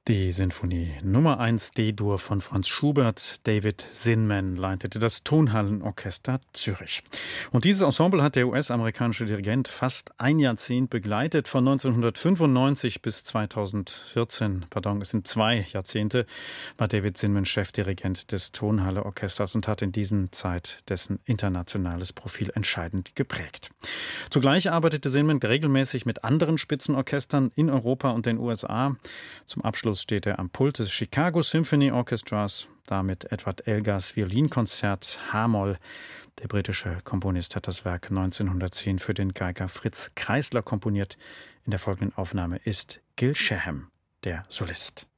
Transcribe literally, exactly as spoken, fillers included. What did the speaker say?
Die Sinfonie Nummer eins D-Dur von Franz Schubert. David Zinman leitete das Tonhallenorchester Zürich. Und dieses Ensemble hat der U S-amerikanische Dirigent fast ein Jahrzehnt begleitet, von neunzehnhundertfünfundneunzig bis zweitausendvierzehn. Pardon, es sind zwei Jahrzehnte, war David Zinman Chefdirigent des Tonhalle-Orchesters und hat in diesen Zeit dessen internationales Profil entscheidend geprägt. Zugleich arbeitete Zinman regelmäßig mit anderen Spitzenorchestern in Europa und den U S A. Zum Abschluss steht er am Pult des Chicago Symphony Orchestras, damit Edward Elgars Violinkonzert H-Moll. Der britische Komponist hat das Werk neunzehnhundertzehn für den Geiger Fritz Kreisler komponiert. In der folgenden Aufnahme ist Gil Shaham der Solist.